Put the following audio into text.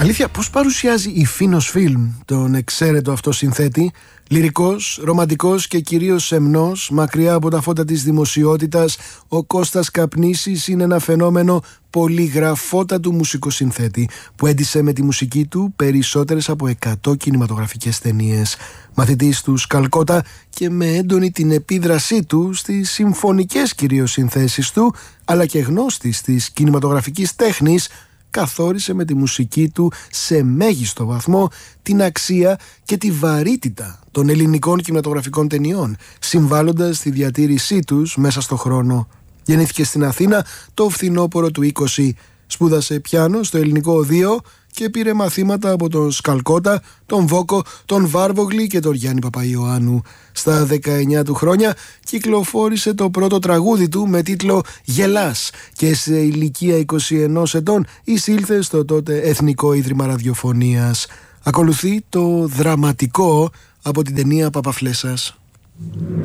Αλήθεια, πώς παρουσιάζει η Φίνος Φιλμ τον εξαίρετο αυτό συνθέτη? Λυρικός, ρομαντικός και κυρίως σεμνός, μακριά από τα φώτα της δημοσιότητας, ο Κώστας Καπνίσης είναι ένα φαινόμενο πολυγραφότατου μουσικοσυνθέτη που έντισε με τη μουσική του περισσότερες από 100 κινηματογραφικές ταινίες. Μαθητής του Σκαλκότα και με έντονη την επίδρασή του στις συμφωνικές κυρίως συνθέσεις του, αλλά και γνώστης της κινηματογραφικής τέχνης, καθόρισε με τη μουσική του σε μέγιστο βαθμό την αξία και τη βαρύτητα των ελληνικών κινηματογραφικών ταινιών, συμβάλλοντας στη διατήρησή τους μέσα στο χρόνο. Γεννήθηκε στην Αθήνα το φθινόπωρο του 20. Σπούδασε πιάνο στο Ελληνικό Οδείο και πήρε μαθήματα από τον Σκαλκότα, τον Βόκο, τον Βάρβογλη και τον Γιάννη Παπαϊωάννου. Στα 19 του χρόνια κυκλοφόρησε το πρώτο τραγούδι του με τίτλο «Γελάς» και σε ηλικία 21 ετών εισήλθε στο τότε Εθνικό Ίδρυμα Ραδιοφωνίας. Ακολουθεί το δραματικό από την ταινία Παπαφλέσσας.